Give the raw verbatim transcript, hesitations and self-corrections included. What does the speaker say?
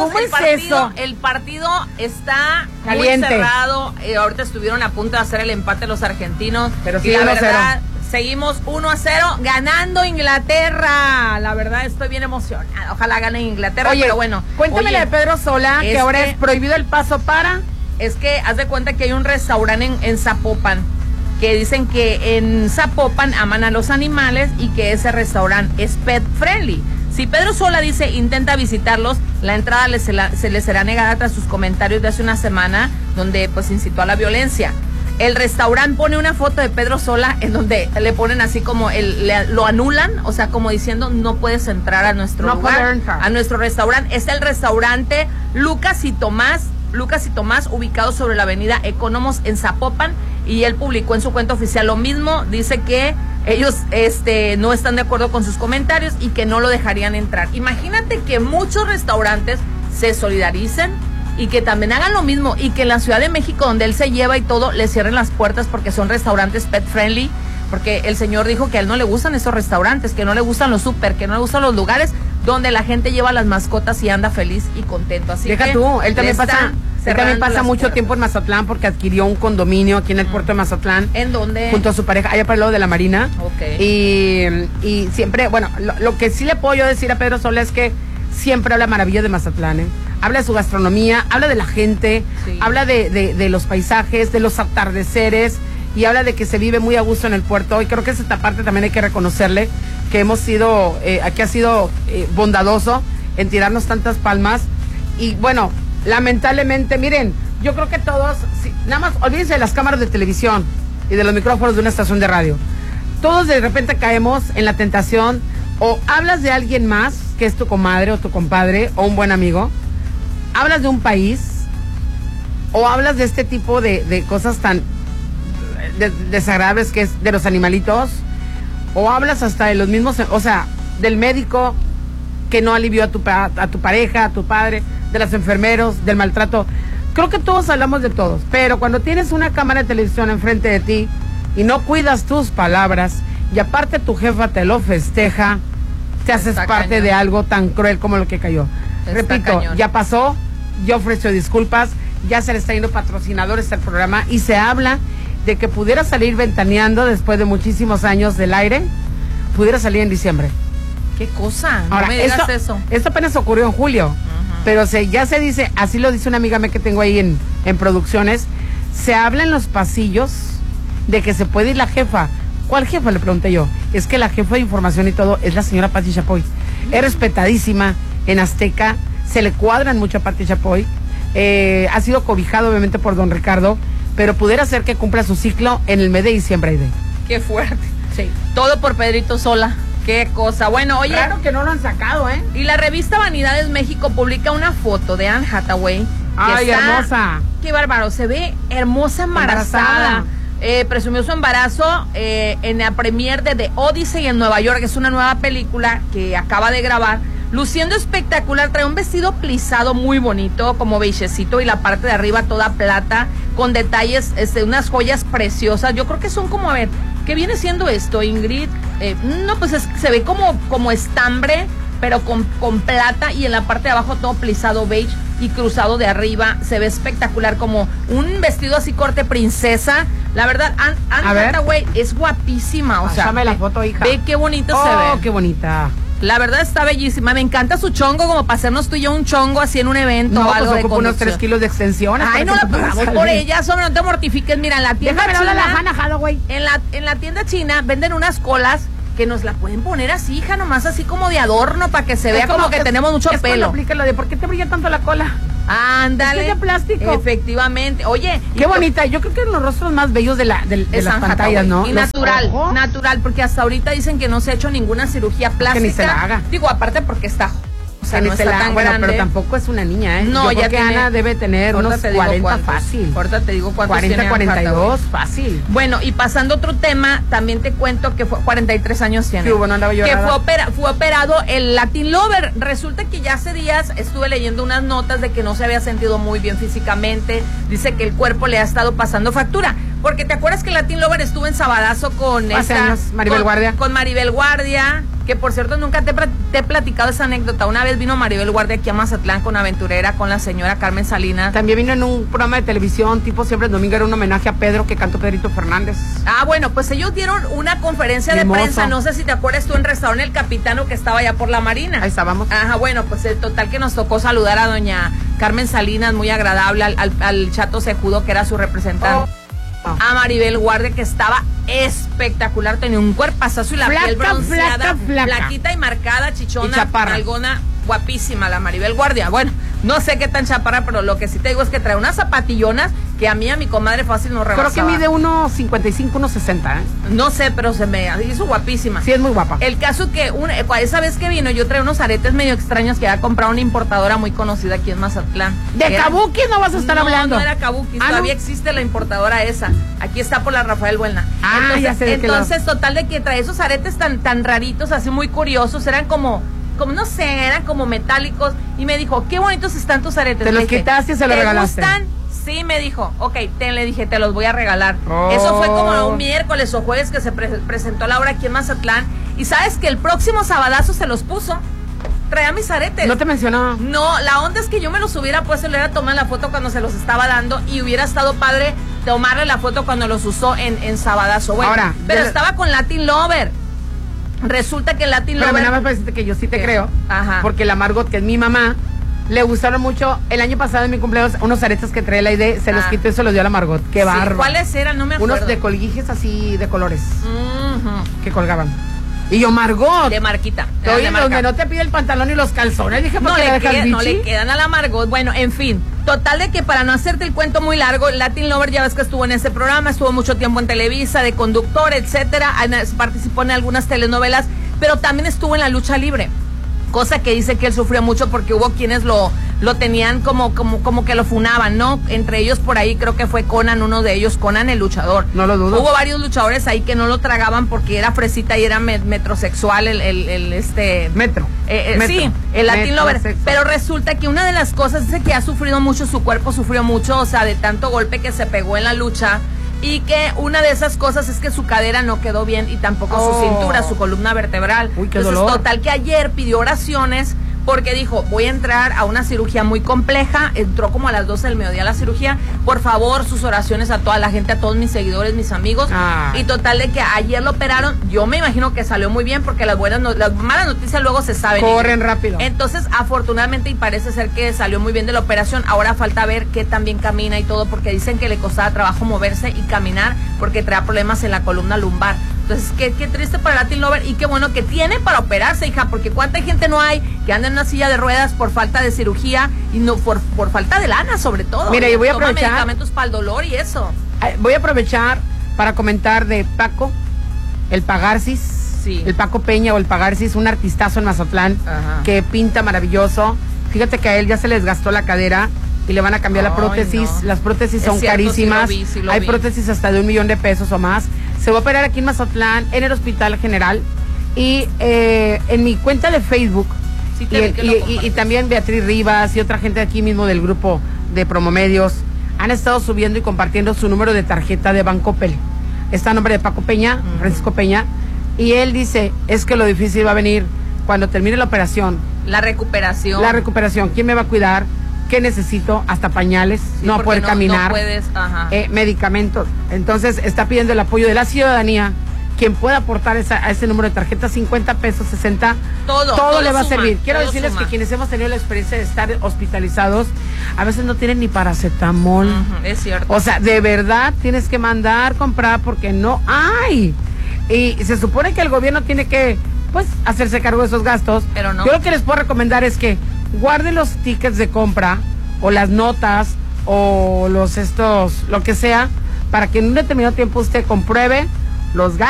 ¿Cómo el es partido, eso? El partido está caliente, muy cerrado. Eh, ahorita estuvieron a punto de hacer el empate los argentinos. Pero sí, y la uno a cero. verdad, seguimos uno a cero, ganando Inglaterra. La verdad, estoy bien emocionada. Ojalá gane Inglaterra, Oye, pero bueno. Cuéntame oye, la de Pedro Sola, que es ahora que- es prohibido el paso para... Es que haz de cuenta que hay un restaurante en, en Zapopan que dicen que en Zapopan aman a los animales y que ese restaurante es pet friendly. Si Pedro Sola dice intenta visitarlos, la entrada le se, la, se le será negada tras sus comentarios de hace una semana donde pues incitó a la violencia. El restaurante pone una foto de Pedro Sola en donde le ponen así como el, le, lo anulan, o sea, como diciendo no puedes entrar a nuestro No lugar, puede entrar. a nuestro restaurante. Es el restaurante Lucas y Tomás, Lucas y Tomás, ubicado sobre la avenida Economos en Zapopan, y él publicó en su cuenta oficial lo mismo. Dice que ellos este, no están de acuerdo con sus comentarios y que no lo dejarían entrar. Imagínate que muchos restaurantes se solidaricen y que también hagan lo mismo, y que en la Ciudad de México, donde él se lleva y todo, le cierren las puertas porque son restaurantes pet friendly, porque el señor dijo que a él no le gustan esos restaurantes, que no le gustan los súper, que no le gustan los lugares donde la gente lleva las mascotas y anda feliz y contento. Así Deja que tú, él también le pasa, están él también cerrando pasa las mucho puertas. tiempo en Mazatlán porque adquirió un condominio aquí en el puerto de Mazatlán. ¿En dónde? Junto a su pareja, allá para el lado de la Marina. Ok. Y, y siempre, bueno, lo, lo que sí le puedo yo decir a Pedro Sola es que siempre habla maravillas de Mazatlán, ¿eh? Habla de su gastronomía, habla de la gente, Sí. habla de, de, de los paisajes, de los atardeceres, y habla de que se vive muy a gusto en el puerto. Y creo que esta parte también hay que reconocerle, que hemos sido, eh, aquí ha sido eh, bondadoso en tirarnos tantas palmas. Y bueno, lamentablemente, miren, yo creo que todos, sí, nada más olvídense de las cámaras de televisión y de los micrófonos de una estación de radio. Todos de repente caemos en la tentación, o hablas de alguien más, que es tu comadre o tu compadre o un buen amigo, hablas de un país, o hablas de este tipo de, de cosas tan de- desagradables que es de los animalitos, o hablas hasta de los mismos, o sea, del médico que no alivió a tu, pa- a tu pareja, a tu padre, de los enfermeros, del maltrato. Creo que todos hablamos de todos, pero cuando tienes una cámara de televisión enfrente de ti y no cuidas tus palabras, y aparte tu jefa te lo festeja, te haces Está parte cañón. de algo tan cruel como lo que cayó. Está Repito, cañón. ya pasó, ya ofreció disculpas, ya se le está yendo patrocinadores al programa, y se habla de que pudiera salir ventaneando después de muchísimos años del aire, pudiera salir en diciembre. ¿Qué cosa? No Ahora, me digas esto, eso. esto apenas ocurrió en julio, Ujú. pero se, ya se dice, así lo dice una amiga mía que tengo ahí en, en producciones, se habla en los pasillos de que se puede ir la jefa. ¿Cuál jefa? Le pregunté yo. Es que la jefa de información y todo es la señora Pati Chapoy. Es respetadísima en Azteca, se le cuadran mucho a Pati Chapoy, eh, ha sido cobijado obviamente por don Ricardo, pero pudiera ser que cumpla su ciclo en el mes de diciembre. Aide. Qué fuerte. Sí. Todo por Pedrito Sola. Qué cosa. Bueno, oye, Claro que no lo han sacado, ¿eh? y la revista Vanidades México publica una foto de Anne Hathaway. que Ay, está- hermosa. Qué bárbaro, se ve hermosa embarazada. Embarazada. Eh, presumió su embarazo eh, en la premier de The Odyssey en Nueva York, que es una nueva película que acaba de grabar. Luciendo espectacular, trae un vestido plisado muy bonito, como beigecito, y la parte de arriba toda plata, con detalles, este, unas joyas preciosas. Yo creo que son como, a ver, ¿qué viene siendo esto, Ingrid? Eh, no, pues es- se ve como, como estambre, pero con, con plata, y en la parte de abajo todo plisado beige y cruzado de arriba. Se ve espectacular, como un vestido así corte princesa. La verdad, Anne, Anne A ver. Hathaway es guapísima, o sea, Pásame la ve- foto, hija. ve qué bonito Oh, se ve. qué bonita. La verdad está bellísima. Me encanta su chongo, como para hacernos tú y yo un chongo así en un evento No, o pues algo de ocupa unos conducción. tres kilos de extensiones. Ay, para no que la se pueda pagamos salir. por ella, sobre, no te mortifiques. Mira, en la tienda Déjame hablar a la china, Hannah Hathaway. en la, en la tienda china venden unas colas que nos la pueden poner así, hija, nomás así como de adorno, para que se vea Es como, que es- tenemos mucho es cuando pelo. aplica lo de ¿por qué te brilla tanto la cola? Ándale. Es que es de plástico. Efectivamente. Oye. Qué y- bonita. Yo creo que los rostros más bellos de, la, de, de es las Anne pantallas, Hathaway. ¿no? Y Los natural, ojos. natural, porque hasta ahorita dicen que no se ha hecho ninguna cirugía plástica. ni se la haga. Digo, aparte porque está, o sea, Que ni no se está la- tan bueno, grande. pero tampoco es una niña, ¿eh? No, Yo ya creo que tiene- Ana debe tener Ahorita unos te digo cuarenta cuántos. fácil. Ahorita te digo cuántos cuarenta, tiene Anne cuarenta y dos, Hathaway. fácil. Bueno, y pasando a otro tema, también te cuento que fue cuarenta y tres años tiene. Sí, bueno, andaba que llorada. fue, opera- fue operado el Latin Lover. Resulta que ya hace días estuve leyendo unas notas de que no se había sentido muy bien físicamente. Dice que el cuerpo le ha estado pasando factura. Porque te acuerdas que Latin Lover estuvo en Sabadazo con Hace esa, años, Maribel con, Guardia. Con Maribel Guardia, que por cierto nunca te, te he platicado esa anécdota. Una vez vino Maribel Guardia aquí a Mazatlán con Aventurera, con la señora Carmen Salinas. También vino en un programa de televisión, tipo siempre el domingo, era un homenaje a Pedro que cantó Pedrito Fernández. Ah, bueno, pues ellos dieron una conferencia Hermoso. de prensa, no sé si te acuerdas tú, en Restaurante El Capitano, que estaba allá por la Marina. Ahí estábamos. Ajá, bueno, pues el total que nos tocó saludar a doña Carmen Salinas, muy agradable, al, al, al Chato Sejudo, que era su representante. Oh. Oh. A Maribel Guardia, que estaba espectacular, tenía un cuerpazazo y la flaca, piel bronceada, flaca, flaca. flaquita y marcada, chichona, y chaparra. algona, guapísima la Maribel Guardia. Bueno, no sé qué tan chaparra, pero lo que sí te digo es que trae unas zapatillonas que a mí, a mi comadre fácil no rebasaba. Creo que mide uno cincuenta y cinco, uno sesenta, ¿eh? No sé, pero se me hizo guapísima. Sí, es muy guapa. El caso que una, esa vez que vino, yo traía unos aretes medio extraños que había comprado una importadora muy conocida aquí en Mazatlán. ¿De Kabuki no vas a estar no, hablando? No, era Kabuki, ¿Ah, todavía no? existe la importadora esa. Aquí está por la Rafael Buelna. Ah, entonces, ya sé de qué entonces total de que trae esos aretes tan, tan raritos, así muy curiosos, eran como... como no sé, eran como metálicos, y me dijo, qué bonitos están tus aretes. Te los dije, quitaste y se los regalaste. ¿Te gustan? Sí, me dijo, ok, te, le dije, te los voy a regalar. Oh. Eso fue como un miércoles o jueves que se pre presentó la obra aquí en Mazatlán, y sabes que el próximo sabadazo se los puso, traía mis aretes. ¿No te mencionó? No, la onda es que yo me los hubiera puesto, le hubiera tomado la foto cuando se los estaba dando, y hubiera estado padre tomarle la foto cuando los usó en, en sabadazo. Bueno, ahora, pero de... estaba con Latin Lover. Resulta que Latin Pero Lover... nada más para decirte que yo sí te ¿Qué? creo. Ajá. Porque la Margot, que es mi mamá, le gustaron mucho. El año pasado en mi cumpleaños, unos aretes que trae la idea, se los Ah. quitó y se los dio a la Margot. Qué Sí, bárbaro. ¿cuáles eran? No me acuerdo. Unos de colguijes así de colores Uh-huh. que colgaban. Y yo, Margot, De marquita. eran oye, de marca. donde no te pide el pantalón y los calzones. Dije, ¿por No qué le, la dejas qued- no bichi? le quedan a la Margot. Bueno, en fin. Total de que para no hacerte el cuento muy largo, Latin Lover ya ves que estuvo en ese programa, estuvo mucho tiempo en Televisa, de conductor, etcétera. Participó en algunas telenovelas, pero también estuvo en la lucha libre. Cosa que dice que él sufrió mucho porque hubo quienes lo, lo tenían como, como, como que lo funaban, ¿no? Entre ellos por ahí creo que fue Conan, uno de ellos, Conan el luchador. No lo dudo. Hubo varios luchadores ahí que no lo tragaban porque era fresita y era me- metrosexual el, el, el este... Metro. Eh, eh, Metro. sí, el Latin Lover. Metrosexual. Pero resulta que una de las cosas dice que ha sufrido mucho, su cuerpo sufrió mucho, o sea, de tanto golpe que se pegó en la lucha. Y que una de esas cosas es que su cadera no quedó bien y tampoco Oh. su cintura, su columna vertebral. Uy, qué Entonces, dolor. total que ayer pidió oraciones porque dijo, voy a entrar a una cirugía muy compleja. Entró como a las doce del mediodía a la cirugía. Por favor, sus oraciones a toda la gente, a todos mis seguidores, mis amigos. Ah. Y total de que ayer lo operaron. Yo me imagino que salió muy bien porque las buenas, no- las malas noticias luego se saben. Corren rápido. Entonces, afortunadamente, y parece ser que salió muy bien de la operación. Ahora falta ver qué tan bien camina y todo, porque dicen que le costaba trabajo moverse y caminar porque traía problemas en la columna lumbar. Entonces, qué, qué triste para Latin Lover y qué bueno que tiene para operarse, hija, porque cuánta gente no hay que anda en una silla de ruedas por falta de cirugía y no por, por falta de lana, sobre todo. Mira, yo voy a Toma aprovechar- medicamentos para el dolor y eso. Ay, voy a aprovechar para comentar de Paco, el Pagarcis. Sí. El Paco Peña o el Pagarcis, un artistazo en Mazatlán, Ajá. que pinta maravilloso. Fíjate que a él ya se les gastó la cadera y le van a cambiar la Ay, prótesis. no. Las prótesis Es son cierto, sí lo carísimas. vi, sí lo Hay vi. prótesis hasta de un millón de pesos o más. Se va a operar aquí en Mazatlán, en el Hospital General. Y eh, en mi cuenta de Facebook, Sí y, te vi el- que y- lo y- y compartiste. también Beatriz Rivas y otra gente aquí mismo del grupo de Promomedios, han estado subiendo y compartiendo su número de tarjeta de Bancoppel. Está a nombre de Paco Peña, Ujú. Francisco Peña, y él dice, es que lo difícil va a venir cuando termine la operación, La recuperación. la recuperación. ¿Quién me va a cuidar? ¿Qué necesito? Hasta pañales, Sí, no porque poder no- caminar, No puedes, ajá. eh, medicamentos. Entonces está pidiendo el apoyo de la ciudadanía. Quien pueda aportar esa, a ese número de tarjeta, cincuenta pesos, sesenta, Todo, todo, todo le va a suma, servir. Quiero todo decirles suma. que quienes hemos tenido la experiencia de estar hospitalizados, a veces no tienen ni paracetamol. Ujú, es cierto. O sea, de verdad tienes que mandar comprar porque no hay. Y se supone que el gobierno tiene que, pues, hacerse cargo de esos gastos. Pero no. Yo lo que les puedo recomendar es que guarden los tickets de compra o las notas o los estos, lo que sea, para que en un determinado tiempo usted compruebe los gastos